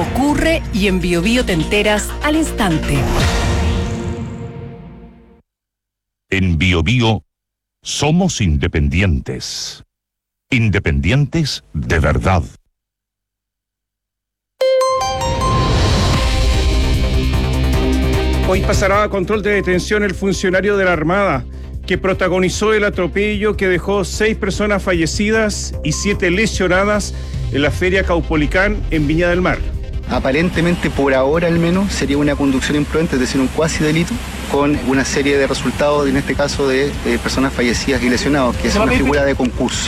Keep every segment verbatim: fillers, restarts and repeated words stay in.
ocurre y en Biobío te enteras al instante. En Biobío somos independientes. Independientes de verdad. Hoy pasará a control de detención el funcionario de la Armada que protagonizó el atropello que dejó seis personas fallecidas y siete lesionadas en la Feria Caupolicán en Viña del Mar. Aparentemente, por ahora al menos, sería una conducción imprudente, es decir, un cuasi delito, con una serie de resultados, en este caso de eh, personas fallecidas y lesionados, que es una figura de concurso.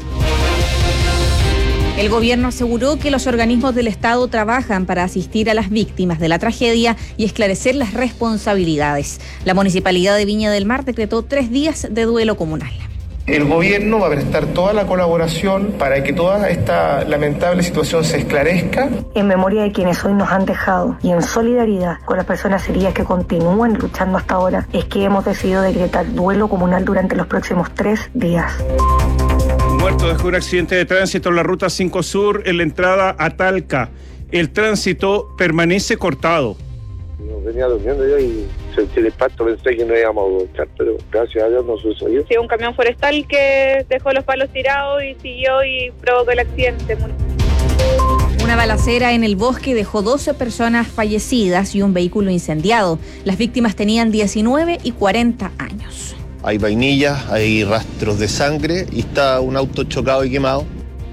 El gobierno aseguró que los organismos del Estado trabajan para asistir a las víctimas de la tragedia y esclarecer las responsabilidades. La Municipalidad de Viña del Mar decretó tres días de duelo comunal. El gobierno va a prestar toda la colaboración para que toda esta lamentable situación se esclarezca. En memoria de quienes hoy nos han dejado y en solidaridad con las personas heridas que continúan luchando hasta ahora, es que hemos decidido decretar duelo comunal durante los próximos tres días. Muerto dejó un accidente de tránsito en la ruta cinco Sur en la entrada a Talca. El tránsito permanece cortado. Nos venía durmiendo yo y sentí el impacto, pensé que no íbamos a volcar, pero gracias a Dios no sucedió. Sí, un camión forestal que dejó los palos tirados y siguió y provocó el accidente. Una balacera en el bosque dejó doce personas fallecidas y un vehículo incendiado. Las víctimas tenían diecinueve y cuarenta años. Hay vainillas, hay rastros de sangre y está un auto chocado y quemado.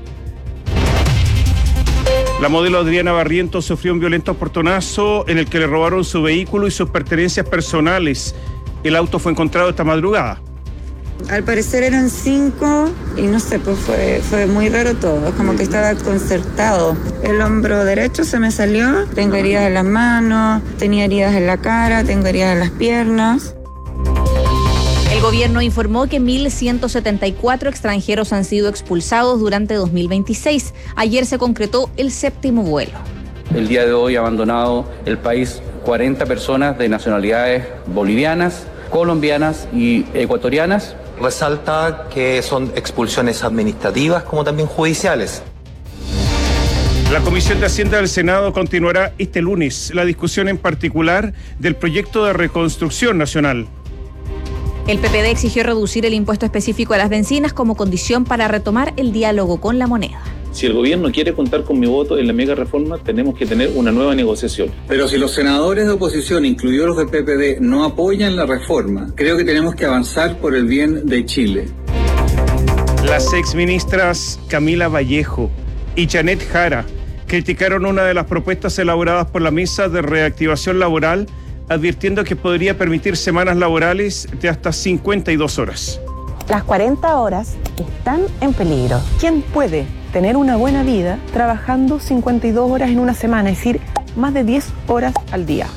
La modelo Adriana Barrientos sufrió un violento portonazo en el que le robaron su vehículo y sus pertenencias personales. El auto fue encontrado esta madrugada. Al parecer eran cinco y no sé, pues fue, fue muy raro todo, como que estaba concertado. El hombro derecho se me salió, tengo heridas en las manos, tenía heridas en la cara, tengo heridas en las piernas. El gobierno informó que mil ciento setenta y cuatro extranjeros han sido expulsados durante dos mil veintiséis. Ayer se concretó el séptimo vuelo. El día de hoy ha abandonado el país cuarenta personas de nacionalidades bolivianas, colombianas y ecuatorianas. Resalta que son expulsiones administrativas como también judiciales. La Comisión de Hacienda del Senado continuará este lunes la discusión en particular del proyecto de reconstrucción nacional. El P P D exigió reducir el impuesto específico a las bencinas como condición para retomar el diálogo con la moneda. Si el gobierno quiere contar con mi voto en la mega reforma, tenemos que tener una nueva negociación. Pero si los senadores de oposición, incluidos los del P P D, no apoyan la reforma, creo que tenemos que avanzar por el bien de Chile. Las exministras Camila Vallejo y Janet Jara criticaron una de las propuestas elaboradas por la Mesa de Reactivación Laboral, advirtiendo que podría permitir semanas laborales de hasta cincuenta y dos horas. Las cuarenta horas están en peligro. ¿Quién puede tener una buena vida trabajando cincuenta y dos horas en una semana? Es decir, más de diez horas al día.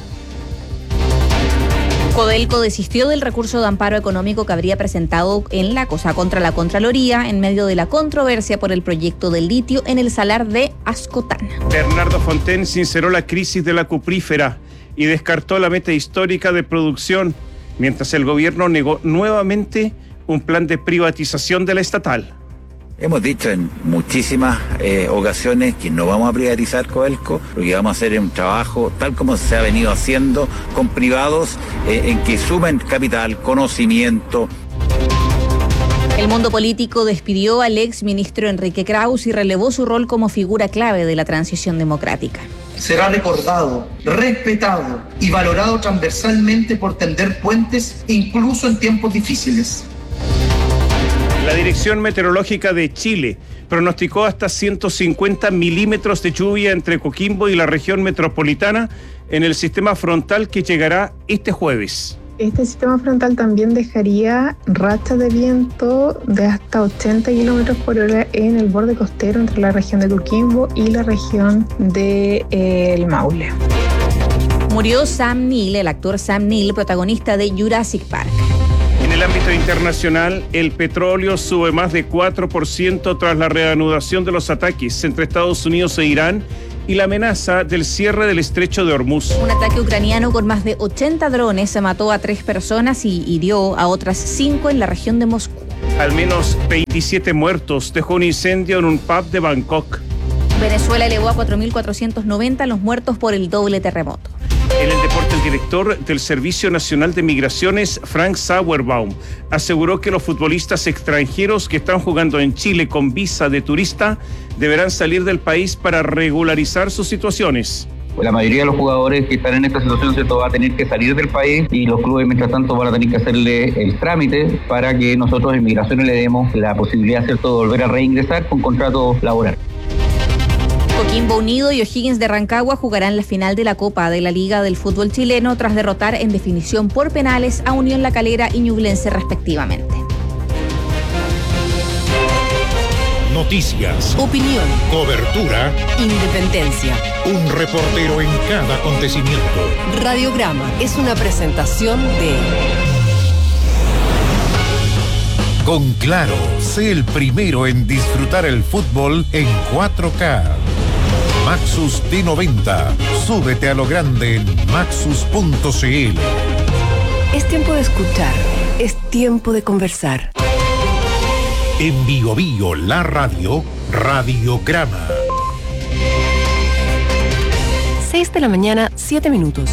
Codelco desistió del recurso de amparo económico que habría presentado en la cosa contra la Contraloría en medio de la controversia por el proyecto del litio en el salar de Ascotán. Bernardo Fontaine sinceró la crisis de la cuprífera y descartó la meta histórica de producción, mientras el gobierno negó nuevamente un plan de privatización de la estatal. Hemos dicho en muchísimas eh, ocasiones que no vamos a privatizar Codelco, lo que vamos a hacer es un trabajo tal como se ha venido haciendo con privados eh, en que sumen capital, conocimiento. El mundo político despidió al ex ministro Enrique Kraus y relevó su rol como figura clave de la transición democrática. Será recordado, respetado y valorado transversalmente por tender puentes incluso en tiempos difíciles. La Dirección Meteorológica de Chile pronosticó hasta ciento cincuenta milímetros de lluvia entre Coquimbo y la región metropolitana en el sistema frontal que llegará este jueves. Este sistema frontal también dejaría rachas de viento de hasta ochenta kilómetros por hora en el borde costero entre la región de Coquimbo y la región de eh, el Maule. Murió Sam Neill, el actor Sam Neill, protagonista de Jurassic Park. En el ámbito internacional, el petróleo sube más de cuatro por ciento tras la reanudación de los ataques entre Estados Unidos e Irán y la amenaza del cierre del estrecho de Hormuz. Un ataque ucraniano con más de ochenta drones se mató a tres personas y hirió a otras cinco en la región de Moscú. Al menos veintisiete muertos dejó un incendio en un pub de Bangkok. Venezuela elevó a cuatro mil cuatrocientos noventa los muertos por el doble terremoto. En el deporte, el director del Servicio Nacional de Migraciones, Frank Sauerbaum, aseguró que los futbolistas extranjeros que están jugando en Chile con visa de turista deberán salir del país para regularizar sus situaciones. La mayoría de los jugadores que están en esta situación, ¿cierto?, va a tener que salir del país y los clubes, mientras tanto, van a tener que hacerle el trámite para que nosotros en Migraciones le demos la posibilidad, ¿cierto?, de volver a reingresar con contrato laboral. Coquimbo Unido y O'Higgins de Rancagua jugarán la final de la Copa de la Liga del Fútbol Chileno tras derrotar en definición por penales a Unión La Calera y Ñublense respectivamente. Noticias, opinión, cobertura, independencia. Un reportero en cada acontecimiento. Radiograma es una presentación de... Con Claro, sé el primero en disfrutar el fútbol en cuatro K. Maxus T noventa. Súbete a lo grande en maxus punto c l. Es tiempo de escuchar. Es tiempo de conversar. En Bio Bio, la radio, Radiograma. seis de la mañana, siete minutos.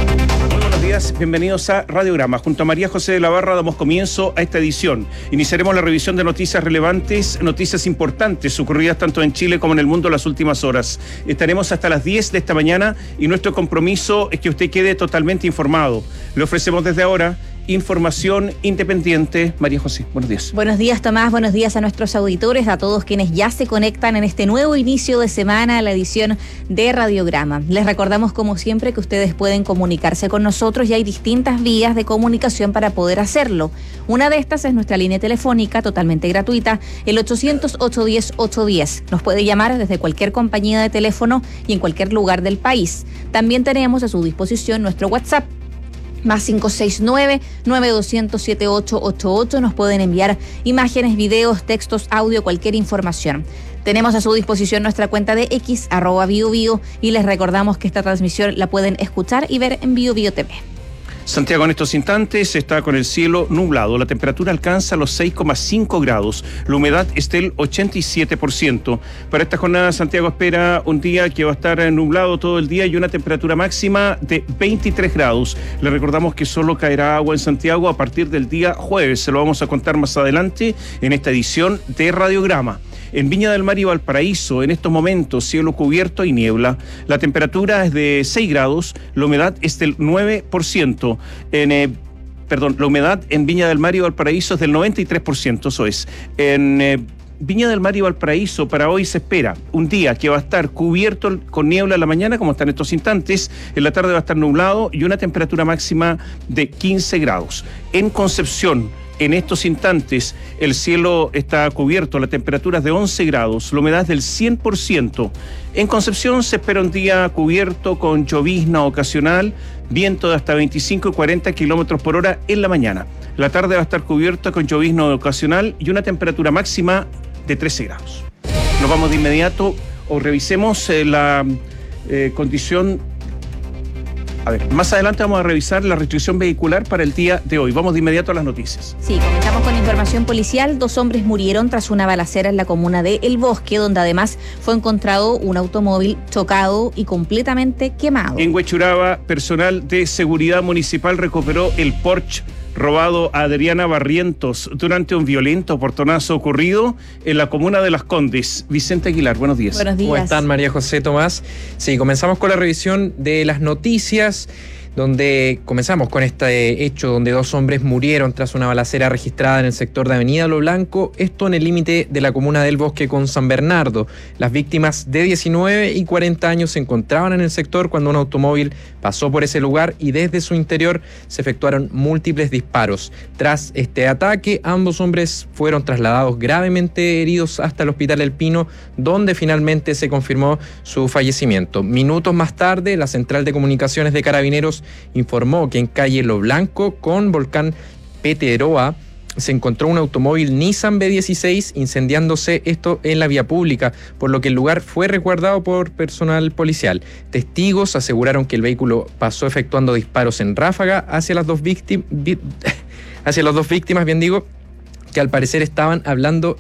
Muy buenos días, bienvenidos a Radiograma. Junto a María José de la Barra damos comienzo a esta edición. Iniciaremos la revisión de noticias relevantes, noticias importantes ocurridas tanto en Chile como en el mundo en las últimas horas. Estaremos hasta las diez de esta mañana y nuestro compromiso es que usted quede totalmente informado. Le ofrecemos desde ahora información independiente. María José, buenos días. Buenos días, Tomás. Buenos días a nuestros auditores, a todos quienes ya se conectan en este nuevo inicio de semana a la edición de Radiograma. Les recordamos, como siempre, que ustedes pueden comunicarse con nosotros y hay distintas vías de comunicación para poder hacerlo. Una de estas es nuestra línea telefónica totalmente gratuita, el ochocientos, ochocientos diez, ochocientos diez. Nos puede llamar desde cualquier compañía de teléfono y en cualquier lugar del país. También tenemos a su disposición nuestro WhatsApp, más cinco seis nueve, nueve dos cero cero, siete ocho ocho ocho. Nos pueden enviar imágenes, videos, textos, audio, cualquier información. Tenemos a su disposición nuestra cuenta de X, arroba Bio Bio, y les recordamos que esta transmisión la pueden escuchar y ver en Bio Bio T V. Santiago en estos instantes está con el cielo nublado. La temperatura alcanza los seis coma cinco grados. La humedad es del ochenta y siete por ciento. Para esta jornada, Santiago espera un día que va a estar nublado todo el día y una temperatura máxima de veintitrés grados. Le recordamos que solo caerá agua en Santiago a partir del día jueves. Se lo vamos a contar más adelante en esta edición de Radiograma. En Viña del Mar y Valparaíso, en estos momentos, cielo cubierto y niebla. La temperatura es de seis grados, la humedad es del nueve por ciento. En, eh, perdón, la humedad en Viña del Mar y Valparaíso es del noventa y tres por ciento, eso es. En eh, Viña del Mar y Valparaíso, para hoy se espera un día que va a estar cubierto con niebla en la mañana, como está en estos instantes. En la tarde va a estar nublado y una temperatura máxima de quince grados. En Concepción, en estos instantes, el cielo está cubierto, la temperatura es de once grados, la humedad es del cien por ciento. En Concepción se espera un día cubierto con llovizna ocasional, viento de hasta veinticinco y cuarenta kilómetros por hora en la mañana. La tarde va a estar cubierta con llovizna ocasional y una temperatura máxima de trece grados. Nos vamos de inmediato o revisemos eh, la eh, condición. A ver, más adelante vamos a revisar la restricción vehicular para el día de hoy. Vamos de inmediato a las noticias. Sí, comenzamos con información policial. Dos hombres murieron tras una balacera en la comuna de El Bosque, donde además fue encontrado un automóvil chocado y completamente quemado. En Huechuraba, personal de seguridad municipal recuperó el Porsche robado a Adriana Barrientos durante un violento portonazo ocurrido en la comuna de Las Condes. Vicente Aguilar, buenos días. Buenos días. ¿Cómo están, María José, Tomás? Sí, comenzamos con la revisión de las noticias, donde comenzamos con este hecho donde dos hombres murieron tras una balacera registrada en el sector de Avenida Lo Blanco, esto en el límite de la comuna del Bosque con San Bernardo. Las víctimas de diecinueve y cuarenta años se encontraban en el sector cuando un automóvil pasó por ese lugar y desde su interior se efectuaron múltiples disparos. Tras este ataque, ambos hombres fueron trasladados gravemente heridos hasta el Hospital El Pino, donde finalmente se confirmó su fallecimiento. Minutos más tarde, la Central de Comunicaciones de Carabineros informó que en calle Lo Blanco con Volcán Peteroa se encontró un automóvil Nissan B dieciséis incendiándose, esto en la vía pública, por lo que el lugar fue resguardado por personal policial. Testigos aseguraron que el vehículo pasó efectuando disparos en ráfaga hacia las dos víctimas, hacia las dos víctimas, bien digo, que al parecer estaban hablando